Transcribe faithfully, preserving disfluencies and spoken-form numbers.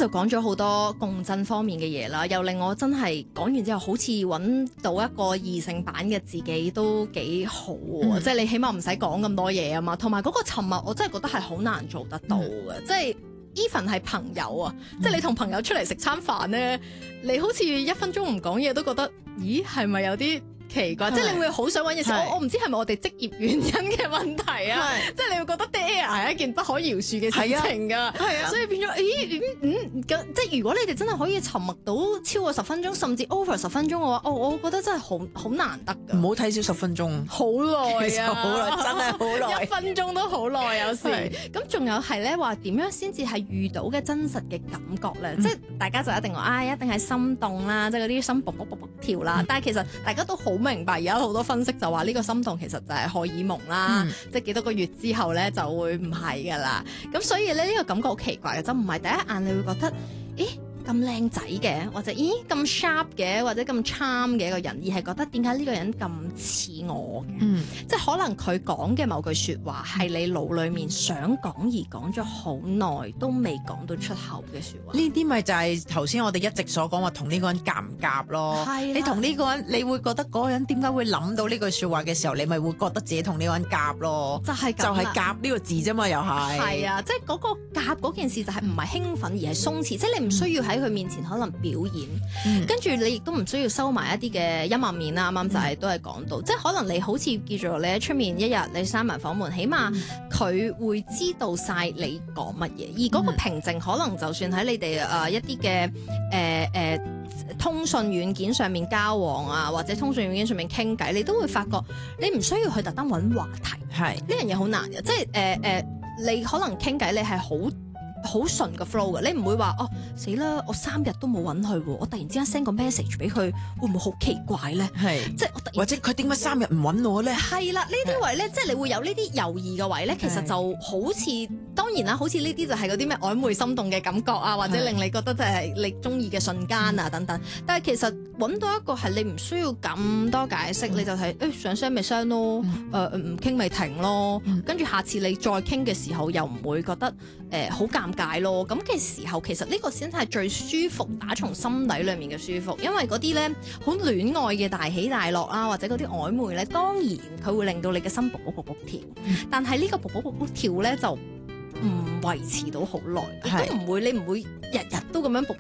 就講咗好多共振方面嘅嘢啦，又令我真係講完之後，好似揾到一個異性版嘅自己都幾好喎。嗯、即係你起碼唔使講咁多嘢啊嘛，同埋嗰個沉默，我真係覺得係好難做得到嘅，嗯、即係 even 係朋友啊，嗯、即係你同朋友出嚟食餐飯咧，你好似一分鐘唔講嘢都覺得，咦係咪有啲奇怪，是即係你會好想揾嘢食。我我唔知係咪我哋職業原因嘅問題啊，是即係你會覺得 dead air 係一件不可饒恕嘅事情㗎，係啊，所以變咗，咦嗯嗯，即係如果你哋真係可以沉默到超過十分鐘，甚至 over 十分鐘嘅話，哦，我覺得真係好好難得㗎。 唔好睇少十分鐘， 好耐啊， 好耐，真係好耐， 一分鐘都好耐有時。咁仲有係咧話點樣先至係遇到嘅真實嘅感覺咧？嗯、即係大家就一定話，唉、哎，一定係心動啦，即係嗰啲心卜卜卜卜跳啦。嗯、但係其實大家都好明白，而家好多分析就話呢個心動其實就係荷爾蒙啦，嗯、即係幾多個月之後咧就會唔係噶啦。咁所以咧呢個感覺好奇怪嘅，就唔係第一眼你會覺得，咦？咁靚仔嘅，或者咦咁 sharp 嘅，或者咁 charm 嘅一個人，而係覺得點解呢個人咁似我嘅？嗯、即係可能佢講嘅某句説話係你腦裡面想講而講咗好耐都未講到出口嘅説話。 呢啲咪就係頭先我哋一直所講話同呢個人夾唔夾咯？係、啊、你同呢個人，你會覺得嗰個人點解會諗到呢句説話嘅時候，你咪會覺得自己同呢個人夾咯？就係就係夾呢個字啫嘛，又係。係啊，即係嗰個夾嗰件事就係唔係興奮而係鬆弛，即係你唔需要喺喺佢面前可能表演，嗯、跟住你亦都唔需要收埋一啲嘅陰暗面啦。啱啱就係都係講到，嗯、即係可能你好似叫做你喺出面一日你閂埋房門，起碼佢會知道晒你講乜嘢，而嗰個平靜可能就算喺你哋誒、呃、一啲嘅誒誒通訊軟件上面交往啊，或者通訊軟件上面傾偈，你都會發覺你唔需要去特登揾話題，係呢樣嘢好難嘅，即係誒誒你可能傾偈你係好好順個 flow 嘅，你唔會話哦死啦，我三日都冇揾佢，我突然之間 send 個 message 俾佢，會唔會好奇怪咧？係是，即係我突然或者佢點解三日唔揾我咧？係啦，呢啲位咧，是即係你會有呢啲猶豫嘅位咧，其實就好似當然啦，好似呢啲就係嗰啲咩曖昧心動嘅感覺啊，或者令你覺得就係你中意嘅瞬間啊等等。是但係其實揾到一個係你唔需要咁多解釋，嗯、你就係誒想 send 咪 send 咯，誒唔傾咪停咯，跟住、嗯、下次你再傾嘅時候又唔會覺得誒好尷解咯，咁嘅時候其實呢個先係最舒服，打從心底裏面嘅舒服，因為嗰啲咧好戀愛嘅大起大落啊，或者嗰啲曖昧咧，當然佢會令到你嘅心卜卜卜卜跳，嗯、但係呢個卜卜卜卜跳咧就唔維持到好耐，亦都唔會你唔會日日都咁樣卜卜